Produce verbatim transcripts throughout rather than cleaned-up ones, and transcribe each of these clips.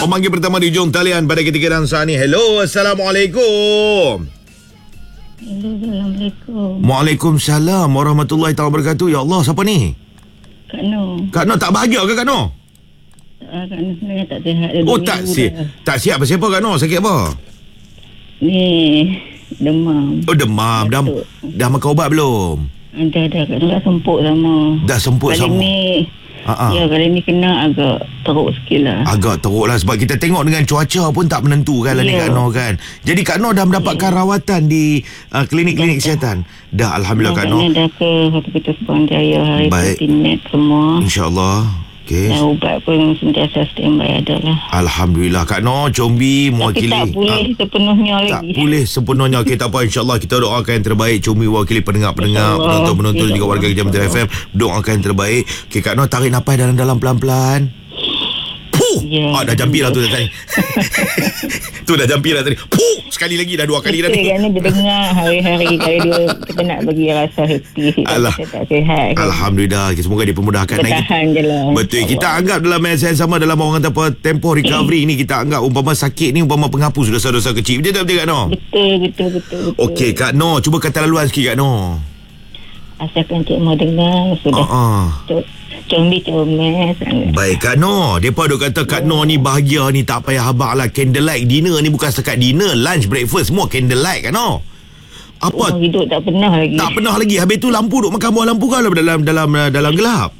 pemanggil pertama di hujung talian pada ketika dan saat ni. Hello, Assalamualaikum. Hello, Assalamualaikum. Waalaikumsalam warahmatullahi taala wabarakatuh. Ya Allah, siapa ni? Kak Noh. Kak Noh tak bahagia ke Kak Noh? Uh, Kak Noh sebenarnya tak sihat. Oh, tak sihat. Tak sihat apa-siapa Kak Noh? Sakit apa? Ni, demam. Oh, demam. Dah, dah makan ubat belum? Dah, dah. Kak Noh dah semput sama. Dah semput kali sama. Kali ni, Ha-ha. ya, kali ni kena agak teruk sikit lah. Agak teruk lah. Sebab kita tengok dengan cuaca pun tak menentu kan lah ni Kak Noh kan. Jadi Kak Noh dah mendapatkan yeah. rawatan di uh, klinik-klinik kesihatan. Dah, Alhamdulillah Kak Noh. Dah ke Hospital Suruhanjaya, hari Baik. Net semua. InsyaAllah. Okay. Dan ubat pun sentiasa standby ada lah. Alhamdulillah Kak Noh, Combi mewakili. Tapi tak pulih uh, sepenuhnya tak lagi. Tak pulih sepenuhnya. Okay, tak apa. InsyaAllah kita doakan yang terbaik. Combi mewakili pendengar-pendengar, penonton-penonton juga warga Jam F M. Doakan yang terbaik. Okay Kak Noh, tarik nafas dalam-dalam pelan-pelan. Puh! Yeah. Ah, dah jampi lah tu tadi. Tu dah jampi lah tadi. Puh! Sekali lagi dah dua kali dah ni. Kan dia dengar hari-hari kali dia kita nak bagi rasa happy. Allah. Tak sihat. Kan? Alhamdulillah. Semoga dipermudahkan. Bertahan je lah. Betul. Kita anggap dalam masa yang sama, dalam orang kata apa, tempoh recovery ni, kita anggap umpama sakit ni umpama penghapus dosa-dosa kecil. Betul tak betul Kak Noh? Betul, betul, betul. betul. Okey Kak Noh, cuba kata laluan sikit Kak Noh. Asalkan cik mau dengar sudah. Uh-uh. Combi comel sangat. Baik Kak Noh. Mereka duk kata Kak Noh ni bahagia ni, tak payah habaq lah. Candlelight dinner ni bukan setakat dinner, lunch, breakfast, semua candlelight Kak Noh. Apa? Oh, hidup tak pernah lagi. Tak pernah lagi. Habis tu lampu duk makan buah lampu kau dalam dalam dalam gelap.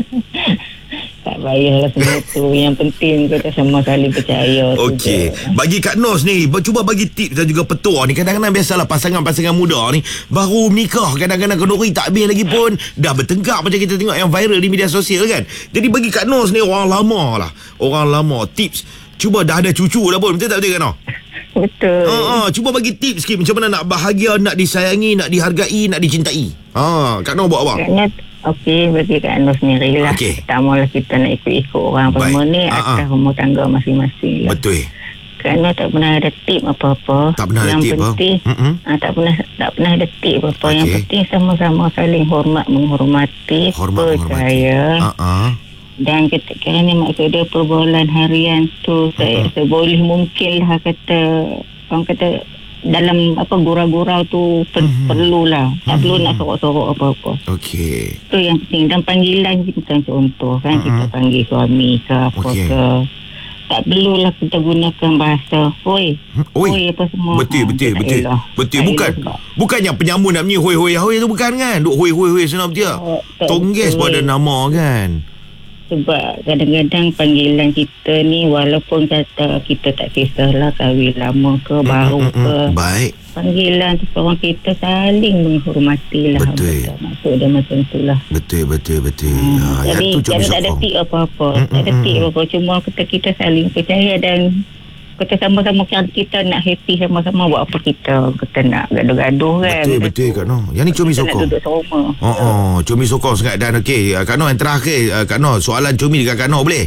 Tak payahlah semua tu. Yang penting kita semua saling percaya. Okey. Bagi Kak Nos ni, cuba bagi tips dan juga petua ni. Kadang-kadang biasalah pasangan-pasangan muda ni baru menikah, kadang-kadang kenduri tak habis lagi pun dah bertengkar macam kita tengok yang viral di media sosial kan. Jadi bagi Kak Nos ni, orang lama lah. Orang lama. Tips. Cuba dah ada cucu dah pun. Betul tak betul Kak Nos? Betul. Ha, ha, cuba bagi tips sikit macam mana nak bahagia, nak disayangi, nak dihargai, nak dicintai. Ha, Kak Nos buat apa? Okey, bagi Kak Noh sendiri lah. Okay. Pertama lah kita nak ikut-ikut orang semua ni atas uh-huh. rumah tangga masing-masing lah. Betul. Kak Noh tak pernah ada tip apa-apa. Tak pernah yang ada tip apa? Penting, uh-huh. ah, tak pernah tak pernah ada tip apa-apa. Okay. Yang penting sama-sama saling hormat, menghormati, hormat, percaya. Uh-huh. Dan ketika ni maksud dia perbualan harian tu, uh-huh. saya seboleh mungkin lah kata, orang kata, dalam apa gurau-gurau tu per, mm-hmm. perlulah. Tak mm-hmm. perlu nak sorok-sorok apa-apa. Okey. Itu yang penting. Dan panggilan kita contoh kan, mm-hmm. kita panggil suami ke apa okay. ke. Tak perlulah kita gunakan bahasa hoi. Oi. Hoi apa semua. Betul, ha, betul, betul. Elah. Betul. Bukan bukan yang penyambung nak bunyi hoi-hoi-hoi tu bukan kan. Duk hoi-hoi-hoi senang betul. Oh, Tongges pada nama kan. Sebab kadang-kadang panggilan kita ni walaupun kata kita tak kisahlah kahwin lama ke mm, baru mm, mm, ke. Baik. Panggilan tu orang kita saling menghormati lah. Betul. Maksud dia macam tu lah. Betul, betul, betul. Hmm. Ha, jadi jangan tak ada tip apa-apa. Mm, tak ada tip apa-apa. Cuma kita, kita saling percaya dan kita sama-sama kita nak happy sama-sama buat apa kita. Kita nak gaduh-gaduh kan. Betul, betul Kak Noh. Yang ni Cumi sokong. Kita nak duduk sama. Oh, oh, Cumi sokong sangat. Dan okey, Kak Noh yang terakhir, Kak Noh, soalan Cumi dekat Kak Noh boleh?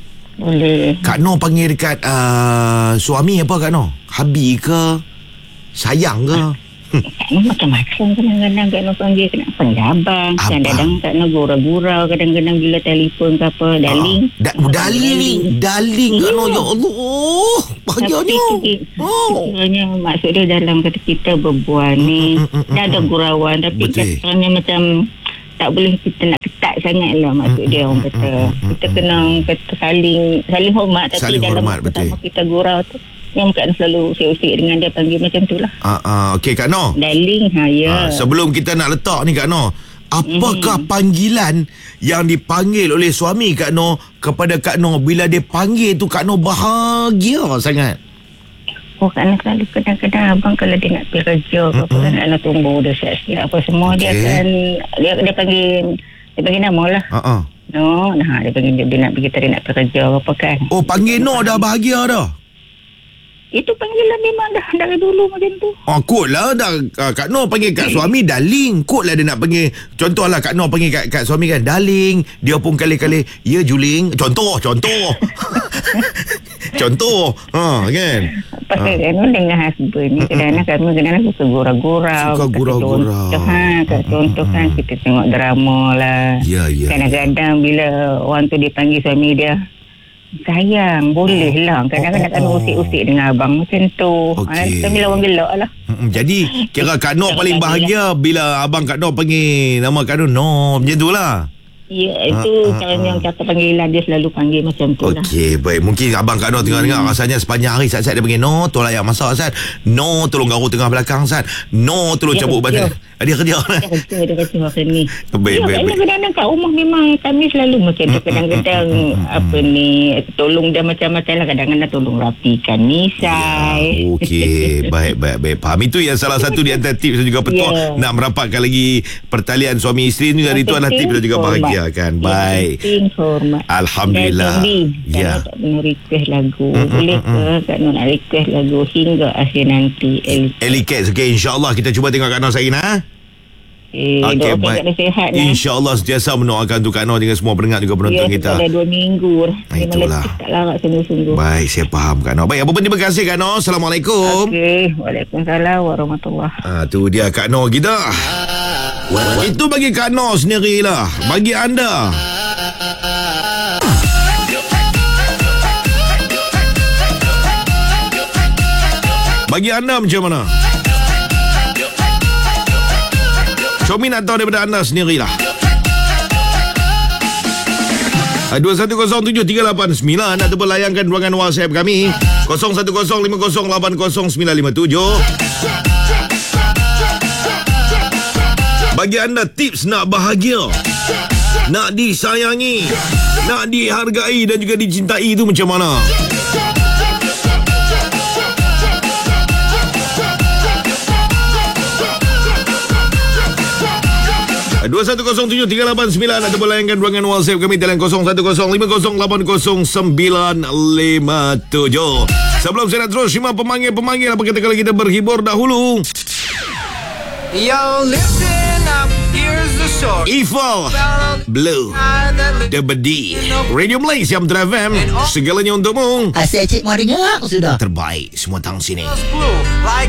Boleh. Kak Noh panggil dekat uh, suami apa Kak Noh? Habi ke? Sayang ke? Hmm. Macam-macam kadang-kadang Kak Noh panggil kena penjabang. Kadang-kadang Kak Noh gurau-gurau. Kadang-kadang bila telefon ke apa, darling. Ah, da- darling. Darling Kak Noh. Ya Allah. Bahagianya. Oh. Sebenarnya maksud dia dalam kata kita berbual ni. Mm, mm, mm, dah ada gurauan. Tapi katanya macam tak boleh kita nak ketat sangat lah maksud dia orang kata. Kita kena kata saling saling hormat. Tapi saling dalam hormat, betul. kita gurau tu. Yang Kak Noh selalu usik-usik dengan dia panggil macam tu lah. Ah, ah, okey Kak Noh. Darling, ha ya. Ah, sebelum kita nak letak ni Kak Noh, apakah mm-hmm. panggilan yang dipanggil oleh suami Kak Noh kepada Kak Noh bila dia panggil tu Kak Noh bahagia sangat? Oh, Kak Noh selalu kadang-kadang abang kalau dia nak pergi kerja ke apa kan, Kak Noh tunggu dia siap-siap apa semua. Okay. Dia akan dia, dia panggil dia panggil nama lah. Uh uh. No, nah dia panggil dia, dia nak pergi tadi nak pergi kerja apa kan. Oh, panggil No dah bahagia dah. Itu panggilan memang dah dari dulu macam tu. Oh, kot lah dah. Uh, Kak Noh panggil kat suami darling. Kot lah dia nak panggil. Contohlah Kak Noh panggil kat, kat suami kan darling. Dia pun kali-kali ya Juling. Contoh, contoh. Contoh. Ha, kan. Pasal Kak Noh dengan husband ni kadang-kadang kami kadang-kadang suka gurau-gurau. Suka gurau-gurau. Ha, kat contoh kan kita tengok drama lah. Ya, ya. Kadang-kadang bila orang tu dia panggil suami dia, sayang, boleh lah. Kadang-kadang kan Oh, oh, oh. usik-usik dengan abang macam tu. Okey. Ah, kami lawan gelak lah. Mm-mm. Jadi kira Kak Noh paling bahagia bila abang Kak Noh panggil nama Kak Noh Noh macam tu lah. Ya, itu Ah, ah, cara ah. yang kata panggilan dia selalu panggil macam tu lah. Okey, baik. Mungkin abang Kak Noh tengah dengar rasanya sepanjang hari Sat-Sat dia panggil Noh, tolong ayam masak Sat. Noh, tolong garuk tengah belakang Sat. Noh, tolong Dia cabut kerja. badan. Ah, Dia kerja. Dia kerja, dia kerja hari ni. Baik, ya, baik, baik. kadang-kadang kat rumah memang kami selalu macam tu. Kadang-kadang apa ni, tolong dia macam-macam lah. Kadang-kadang tolong rapikan misai. Okey, baik, baik, baik. Faham. Itu yang salah satu di antara tips dan juga petua Ya. nak merapatkan lagi pertalian suami isteri ni. Hari itu adalah tips dan juga bahagia kan. Baik. Penting hormat. Alhamdulillah. Dan Ya. ya. tak pernah request lagu. Boleh ke Kak Noh nak request lagu hingga akhir nanti. El- Ellie Cats. Okey, insyaAllah kita cuba tengok Kak Noh Saina. Eh, Okey, doakan baik. Kak Noh sihat lah. InsyaAllah sentiasa mendoakan untuk Kak Noh dengan semua pendengar juga penonton Ya, kita. dah dua minggu dah. Ah, Memang itulah. letih tak larat sungguh-sungguh. Baik, saya faham Kak Noh. Baik, apa pun terima kasih Kak Noh. Assalamualaikum. Okey. Waalaikumsalam warahmatullahi. Ah, tu dia Kak Noh kita. Itu bagi Kak Noh sendirilah. Bagi anda. Bagi anda macam mana? Comi nak tahu daripada anda sendirilah. dua satu kosong tujuh tiga lapan sembilan ataupun layangkan ruangan WhatsApp kami kosong satu kosong lima kosong lapan kosong sembilan lima tujuh. Bagi anda tips nak bahagia, nak disayangi, nak dihargai dan juga dicintai itu macam mana? dua satu kosong tujuh tiga lapan sembilan ataupun layangkan ruangan WhatsApp kami dalam kosong satu kosong lima kosong lapan kosong sembilan lima tujuh. Sebelum saya nak terus simak pemanggil-pemanggil, apa kata kalau kita berhibur dahulu. Yo, listen up, here's the story. Evil Blue The Bedi Radio Malaysia Metro F M, segalanya untukmu. Asyik cik mau dengar sudah. Terbaik semua tang sini. Blue, like